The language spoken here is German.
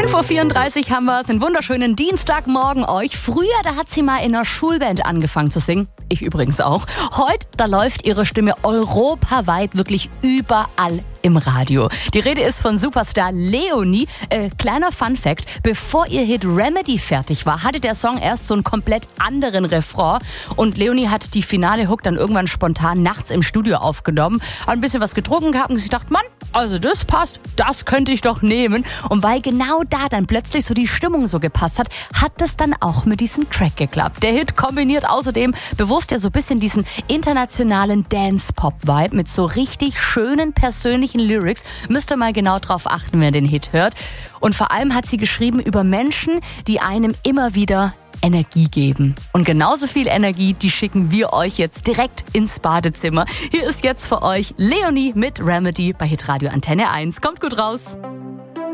11.34 Uhr haben wir es, einen wunderschönen Dienstagmorgen euch. Früher, da hat sie mal in einer Schulband angefangen zu singen. Ich übrigens auch. Heute, da läuft ihre Stimme europaweit wirklich überall im Radio. Die Rede ist von Superstar Leonie. Kleiner Funfact, bevor ihr Hit Remedy fertig war, hatte der Song erst so einen komplett anderen Refrain. Und Leonie hat die finale Hook dann irgendwann spontan nachts im Studio aufgenommen. Hat ein bisschen was getrunken gehabt und sich gedacht, Mann, also das passt, das könnte ich doch nehmen. Und weil genau da dann plötzlich so die Stimmung so gepasst hat, hat das dann auch mit diesem Track geklappt. Der Hit kombiniert außerdem bewusst ja so ein bisschen diesen internationalen Dance-Pop-Vibe mit so richtig schönen persönlichen Lyrics. Müsst ihr mal genau drauf achten, wenn ihr den Hit hört. Und vor allem hat sie geschrieben über Menschen, die einem immer wieder Energie geben. Und genauso viel Energie, die schicken wir euch jetzt direkt ins Badezimmer. Hier ist jetzt für euch Leonie mit Remedy bei Hitradio Antenne 1. Kommt gut raus.